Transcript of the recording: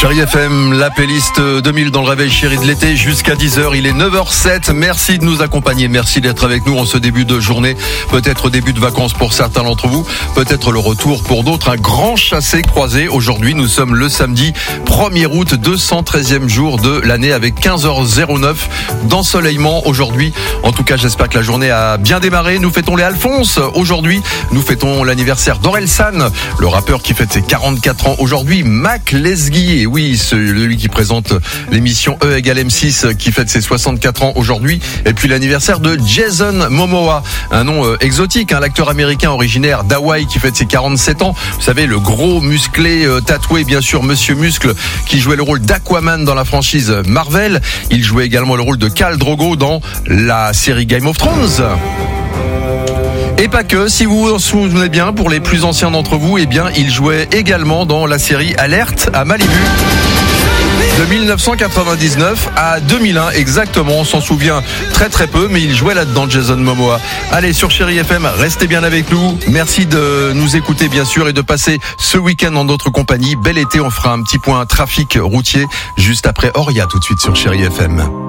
Chérie FM, la playlist 2000 dans le réveil chéri de l'été jusqu'à 10h. Il est 9h07. Merci de nous accompagner. Merci d'être avec nous en ce début de journée. Peut-être début de vacances pour certains d'entre vous. Peut-être le retour pour d'autres. Un grand chassé-croisé. Aujourd'hui, nous sommes le samedi 1er août, 213e jour de l'année avec 15h09 d'ensoleillement aujourd'hui. En tout cas, j'espère que la journée a bien démarré. Nous fêtons les Alphonse. Aujourd'hui, nous fêtons l'anniversaire d'Orelsan, le rappeur qui fête ses 44 ans aujourd'hui. Mac Lesguy. Oui, celui qui présente l'émission E égale M6 qui fête ses 64 ans aujourd'hui. Et puis l'anniversaire de Jason Momoa, un nom exotique, l'acteur américain originaire d'Hawaï qui fête ses 47 ans. Vous savez, le gros musclé tatoué, bien sûr, Monsieur Muscle, qui jouait le rôle d'Aquaman dans la franchise Marvel. Il jouait également le rôle de Khal Drogo dans la série Game of Thrones. Et pas que, si vous vous en souvenez bien, pour les plus anciens d'entre vous, eh bien, il jouait également dans la série Alerte à Malibu. De 1999 à 2001 exactement, on s'en souvient très très peu, mais il jouait là-dedans, Jason Momoa. Allez, sur Chérie FM, restez bien avec nous. Merci de nous écouter bien sûr et de passer ce week-end en notre compagnie. Bel été, on fera un petit point trafic routier juste après Oria tout de suite sur Chérie FM.